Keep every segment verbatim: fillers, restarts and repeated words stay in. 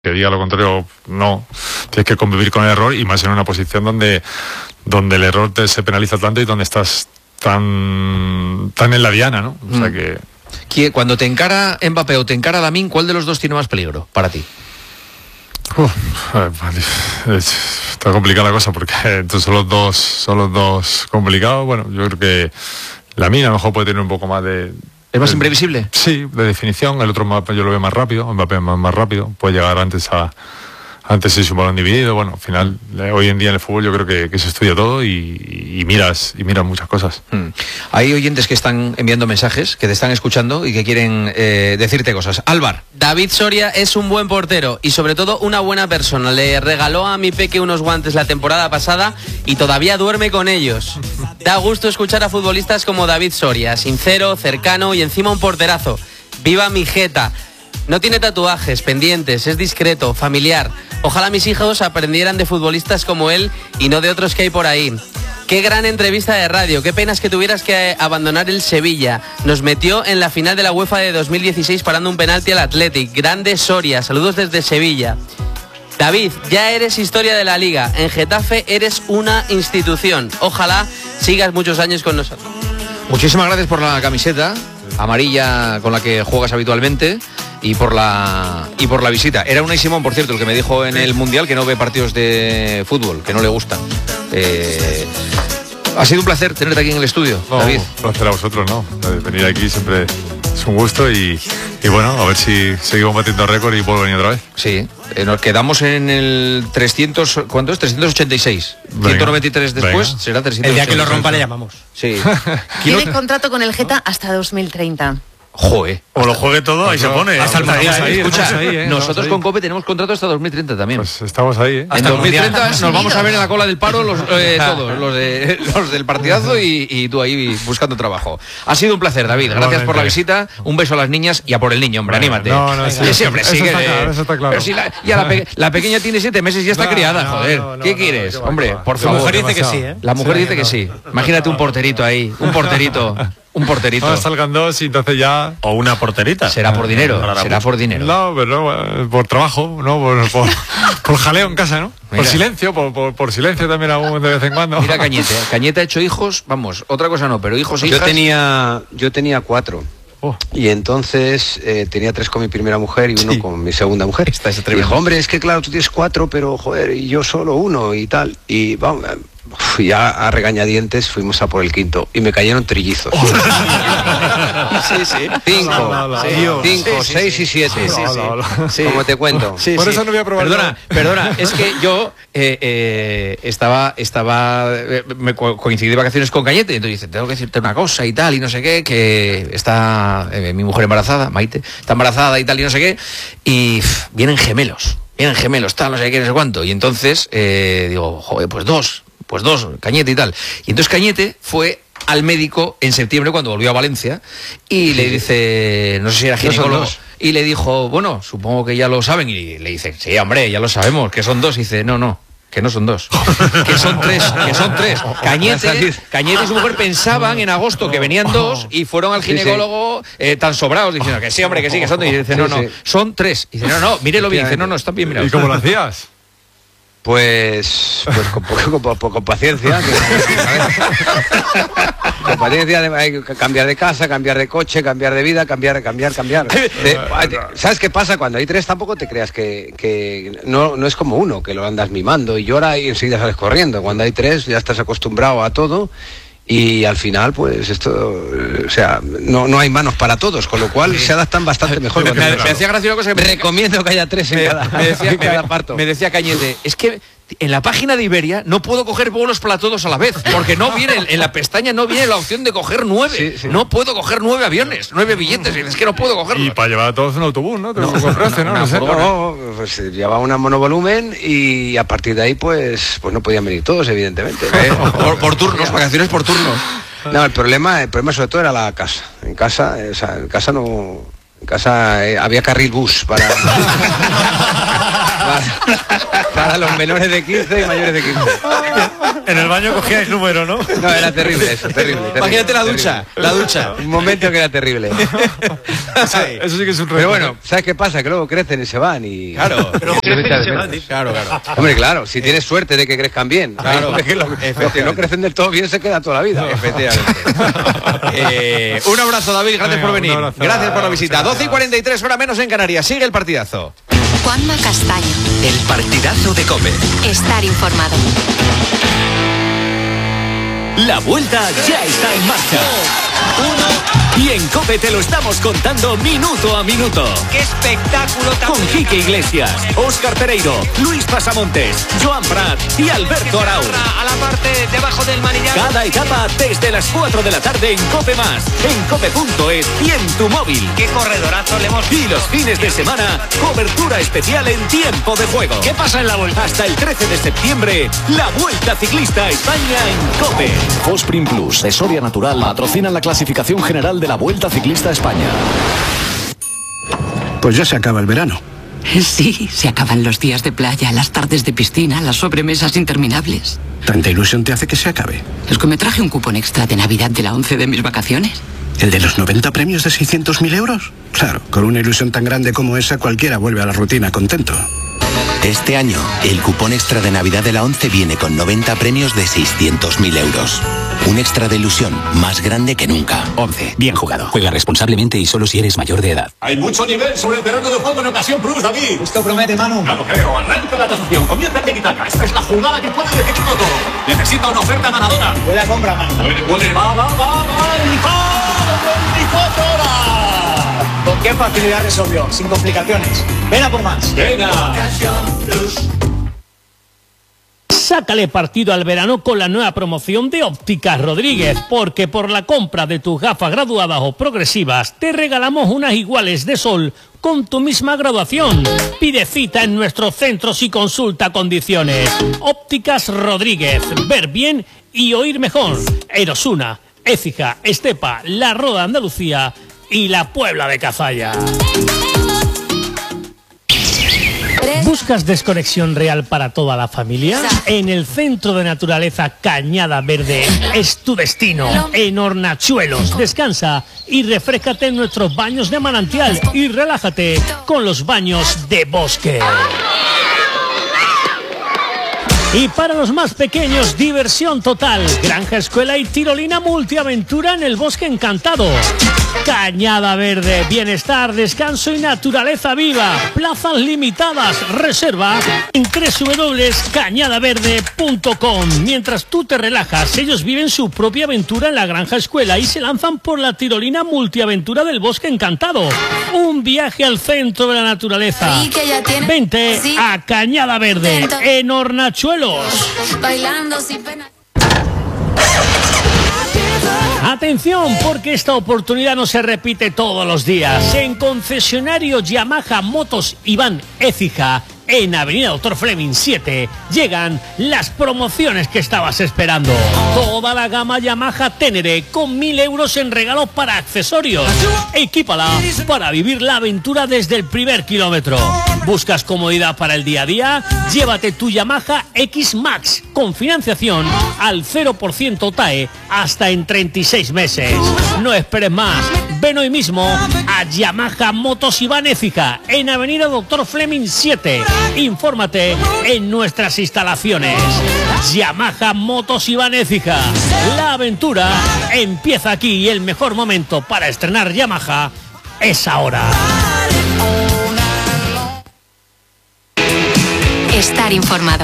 que diga lo contrario, no. Tienes que convivir con el error y más en una posición donde, donde el error te, se penaliza tanto y donde estás tan, tan en la diana, ¿no? O sea mm. que... que cuando te encara Mbappé o te encara Lamine, ¿cuál de los dos tiene más peligro para ti? Uf, está complicada la cosa porque entonces son los dos, son los dos complicados. Bueno, yo creo que Lamine a lo mejor puede tener un poco más de... ¿Es más de, imprevisible? Sí, de definición. El otro más, yo lo veo más rápido, Mbappé más, más rápido, puede llegar antes a... Antes es un balón dividido. Bueno, al final, hoy en día en el fútbol yo creo que, que se estudia todo y, y miras y miras muchas cosas. Hmm. Hay oyentes que están enviando mensajes, que te están escuchando y que quieren eh, decirte cosas. Álvar. David Soria es un buen portero y sobre todo una buena persona. Le regaló a mi peque unos guantes la temporada pasada y todavía duerme con ellos. Da gusto escuchar a futbolistas como David Soria, sincero, cercano y encima un porterazo. ¡Viva mi Jeta! No tiene tatuajes, pendientes, es discreto, familiar. Ojalá mis hijos aprendieran de futbolistas como él y no de otros que hay por ahí. Qué gran entrevista de radio, qué penas que tuvieras que abandonar el Sevilla. Nos metió en la final de la UEFA de dos mil dieciséis parando un penalti al Athletic. Grande Soria, saludos desde Sevilla. David, ya eres historia de la Liga. En Getafe eres una institución. Ojalá sigas muchos años con nosotros. Muchísimas gracias por la camiseta amarilla con la que juegas habitualmente y por la y por la visita. Era Unai Simón, por cierto, el que me dijo en el Mundial que no ve partidos de fútbol, que no le gustan. Eh, ha sido un placer tenerte aquí en el estudio, no, David. Un placer a vosotros, ¿no? Venir aquí siempre es un gusto y, y bueno, a ver si seguimos batiendo récord y puedo venir otra vez. Sí, eh, nos quedamos en el trescientos, ¿cuánto es? trescientos ochenta y seis. Venga, ciento noventa y tres después, venga. Será trescientos ochenta y seis. El día que lo rompa le llamamos. Sí. Tiene contrato con el Geta hasta dos mil treinta. Joder. O lo juegue todo, ahí se pone. Hasta el mundial. Ahí, escucha, ahí, ¿eh? nosotros con COPE tenemos contrato hasta dos mil treinta también. Pues estamos ahí, ¿eh? En dos mil treinta nos vamos a ver en la cola del paro los, eh, todos, los, de, los del partidazo y, y tú ahí buscando trabajo. Ha sido un placer, David. Gracias por la visita. Un beso a las niñas y a por el niño, hombre. Bueno, anímate. No, no, sí, sí, siempre eso, sigue. está claro, eso está claro. Pero si la, ya la, pe, la pequeña tiene siete meses y ya está no, criada, no, joder. no, no, ¿Qué no, quieres? no, no, hombre, no, por La favor. mujer dice que sí, ¿eh? La mujer sí, dice que no. sí. Imagínate un porterito ahí. Un porterito. Un porterito. No salgan dos y entonces ya... O una porterita. Será por dinero, será por dinero. No, pero no, por trabajo, ¿no? Por, por, por jaleo en casa, ¿no? Mira. Por silencio, por, por, por silencio también aún de vez en cuando. Mira Cañete, Cañete ha hecho hijos, vamos, otra cosa no, pero hijos e hijas... Yo tenía, yo tenía cuatro. Oh. Y entonces eh, tenía tres con mi primera mujer y uno Sí. con mi segunda mujer. Esta es y tremendo. dijo, hombre, es que claro, tú tienes cuatro, pero joder, y yo solo uno y tal. Y vamos, uf, ya a regañadientes fuimos a por el quinto y me cayeron trillizos. Oh. Sí, sí. Cinco, No, no, no, sí, Dios. cinco, Sí, sí, seis y siete. Sí, sí, sí. Hola, hola. Sí. Como te cuento. Sí, Por sí. eso no voy a probar Perdona, nada. perdona, es que yo eh, eh, estaba, estaba, eh, me co- coincidí de vacaciones con Cañete, entonces dice, tengo que decirte una cosa y tal, y no sé qué, que está eh, mi mujer embarazada, Maite, está embarazada y tal, y no sé qué, y pff, vienen gemelos, vienen gemelos, tal, no sé qué, no sé cuánto, y entonces eh, digo, joder, pues dos, pues dos, Cañete y tal. Y entonces Cañete fue al médico en septiembre cuando volvió a Valencia y le dice, no sé si era son ginecólogo, dos. y le dijo, bueno, supongo que ya lo saben, y le dice, sí, hombre, ya lo sabemos, que son dos, y dice, no, no, que no son dos, que son tres, que son tres. Cañete, Cañete y su mujer pensaban en agosto que venían dos y fueron al Sí, sí. ginecólogo eh, tan sobrados diciendo que sí, hombre, que sí, que son dos, y dice, no, Sí, no, sí. son tres, y dice, no, no, mírelo bien, dice, no, no, están bien ¿Y mirados. cómo lo hacías? Pues, pues con, con, con, con, con paciencia. Con paciencia, de- hay que cambiar de casa, cambiar de coche, cambiar de vida, cambiar, cambiar, cambiar. De- ¿Sabes qué pasa? Cuando hay tres tampoco te creas que, que no, no es como uno, que lo andas mimando y llora y enseguida sales corriendo. Cuando hay tres ya estás acostumbrado a todo. Y al final, pues esto, eh, o sea, no, no hay manos para todos, con lo cual se adaptan bastante mejor. Me, me- me decía gracia una cosa que me Recomiendo que haya tres en me, cada, me decía, en cada me- parto. me decía Cañete, es que en la página de Iberia no puedo coger vuelos para todos a la vez, porque no viene, en la pestaña no viene la opción de coger nueve. Sí, sí. No puedo coger nueve aviones, nueve billetes, y es que no puedo cogerlos. Y para llevar a todos en autobús, ¿no? Te lo compraste, ¿no? una No sé. furgoneta. No, pues eh, llevaba una monovolumen y a partir de ahí pues pues no podían venir todos, evidentemente. Eh, por, por turnos, vacaciones por turnos. No, el problema, el problema sobre todo era la casa. En casa, eh, o sea, en casa no, en casa eh, había carril bus para, para, para para los menores de quince y mayores de quince. En el baño cogíais número, ¿no? No, era terrible eso, terrible. terrible Imagínate la ducha, terrible. la ducha. Un momento que era terrible. Eso, eso sí que es un reto. Pero bueno, ¿sabes qué pasa? Que luego crecen y se van y... Claro, Pero crecen y se van, dice. claro, claro. Hombre, claro, si tienes suerte de que crezcan bien. Claro. Los que, los, los que no crecen del todo bien se quedan toda la vida. Efectivamente. Eh, un abrazo, David, gracias Venga, por un venir. abrazo. Gracias por la visita. Muchas doce y cuarenta y tres, hora menos en Canarias. Sigue el partidazo. Juanma Castaño. El partidazo de COPE. Estar informado. La vuelta ya está en marcha. Y en COPE te lo estamos contando minuto a minuto. ¡Qué espectáculo tan... Con Quique Iglesias, Óscar Pereiro, Luis Pasamontes, Joan Prat y Alberto Arau. A la parte debajo del manillar. Cada etapa desde las cuatro de la tarde en COPE Más, en cope punto es y en tu móvil. ¡Qué corredorazo le hemos... Y los fines de semana, cobertura especial en tiempo de juego. ¿Qué pasa en la vuelta? Hasta el trece de septiembre, la Vuelta Ciclista a España en COPE. Fosprin Plus de Soria Natural patrocinan la clasificación general de la Vuelta Ciclista a España. Pues ya se acaba el verano. Sí, se acaban los días de playa, las tardes de piscina, las sobremesas interminables. ¿Tanta ilusión te hace que se acabe? Es que me traje un cupón extra de Navidad de la once de mis vacaciones. ¿El de los noventa premios de seiscientos mil euros? Claro, con una ilusión tan grande como esa cualquiera vuelve a la rutina contento. Este año, el cupón extra de Navidad de la once viene con noventa premios de seiscientos mil euros. Un extra de ilusión más grande que nunca. once. Bien jugado. Juega responsablemente y solo si eres mayor de edad. Hay mucho nivel sobre el terreno de juego en Ocasión Plus, David. Esto promete, Manu. Ya lo creo. Arranca la tasación. Comienza el tiki-taka. Esta es la jugada que puede definirlo todo. Necesita una oferta ganadora. Buena compra, Manu. Puede, puede. Va, va, va, va. El gol. veinticuatro horas. ¿Con qué facilidad resolvió? Sin complicaciones. Ven a por más. Venga. Sácale partido al verano con la nueva promoción de Ópticas Rodríguez, porque por la compra de tus gafas graduadas o progresivas te regalamos unas iguales de sol con tu misma graduación. Pide cita en nuestros centros y consulta condiciones. Ópticas Rodríguez, ver bien y oír mejor. Erosuna, Écija, Estepa, La Roda Andalucía y la Puebla de Cazalla. ¿Buscas desconexión real para toda la familia? En el Centro de Naturaleza Cañada Verde es tu destino. En Hornachuelos, descansa y refrescate en nuestros baños de manantial y relájate con los baños de bosque. Y para los más pequeños, diversión total. Granja, escuela y tirolina multiaventura en el Bosque Encantado. Cañada Verde, bienestar, descanso y naturaleza viva. Plazas limitadas, reserva en doble u doble u doble u punto cañada verde punto com. Mientras tú te relajas, ellos viven su propia aventura en la Granja Escuela y se lanzan por la tirolina multiaventura del Bosque Encantado. Un viaje al centro de la naturaleza. Vente a Cañada Verde, en Hornachuelos. Bailando sin pena. Atención, porque esta oportunidad no se repite todos los días. En concesionario Yamaha Motos Iván Écija, en Avenida Doctor Fleming siete, llegan las promociones que estabas esperando. Toda la gama Yamaha Ténere con mil euros en regalo para accesorios. Equípala para vivir la aventura desde el primer kilómetro. ¿Buscas comodidad para el día a día? Llévate tu Yamaha X Max con financiación al cero por ciento T A E hasta en treinta y seis meses. No esperes más. Ven hoy mismo a Yamaha Motos Iván Écija en Avenida Doctor Fleming siete. Infórmate en nuestras instalaciones. Yamaha Motos Iván Écija. La aventura empieza aquí y el mejor momento para estrenar Yamaha es ahora. Estar informado.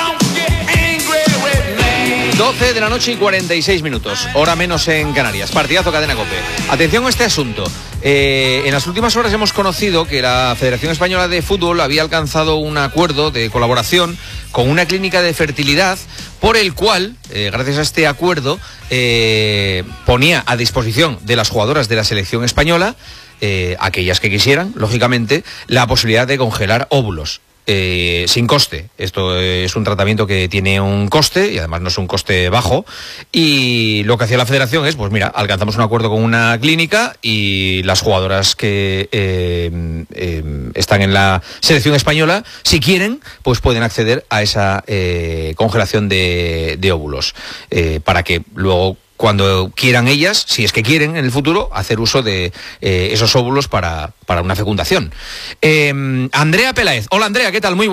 doce de la noche y cuarenta y seis minutos, hora menos en Canarias. Partidazo Cadena COPE. Atención a este asunto. Eh, en las últimas horas hemos conocido que la Federación Española de Fútbol había alcanzado un acuerdo de colaboración con una clínica de fertilidad por el cual, eh, gracias a este acuerdo, eh, ponía a disposición de las jugadoras de la selección española, eh, aquellas que quisieran, lógicamente, la posibilidad de congelar óvulos. eh, sin coste. Esto es un tratamiento que tiene un coste y además no es un coste bajo. Y lo que hacía la federación es, pues mira, alcanzamos un acuerdo con una clínica y las jugadoras que eh, eh, están en la selección española, si quieren, pues pueden acceder a esa eh, congelación de, de óvulos, eh, para que luego, cuando quieran ellas, si es que quieren en el futuro, hacer uso de eh, esos óvulos para, para una fecundación. Eh, Andrea Peláez. Hola Andrea, ¿qué tal? Muy